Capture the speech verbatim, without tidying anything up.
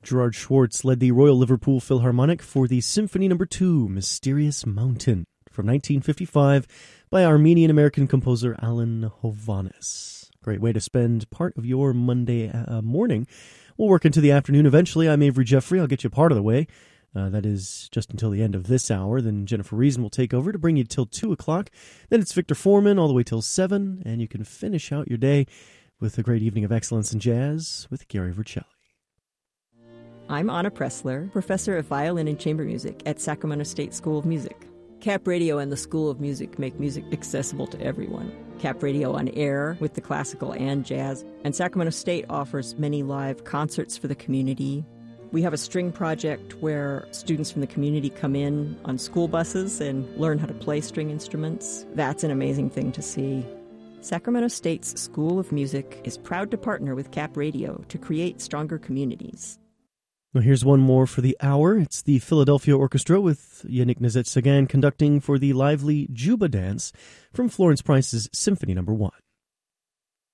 Gerard Schwartz led the Royal Liverpool Philharmonic for the Symphony Number two, Mysterious Mountain, from nineteen fifty-five by Armenian-American composer Alan Hovhannes. Great way to spend part of your Monday uh, morning. We'll work into the afternoon eventually. I'm Avery Jeffrey. I'll get you part of the way. Uh, that is just until the end of this hour. Then Jennifer Reason will take over to bring you till two o'clock. Then it's Victor Foreman all the way till seven, and you can finish out your day with a great evening of excellence in jazz with Gary Vercelli. I'm Anna Pressler, professor of violin and chamber music at Sacramento State School of Music. Cap Radio and the School of Music make music accessible to everyone. Cap Radio on air with the classical and jazz, and Sacramento State offers many live concerts for the community. We have a string project where students from the community come in on school buses and learn how to play string instruments. That's an amazing thing to see. Sacramento State's School of Music is proud to partner with Cap Radio to create stronger communities. Well, here's one more for the hour. It's the Philadelphia Orchestra with Yannick Nezet-Sagan conducting for the lively Juba Dance from Florence Price's Symphony Number one.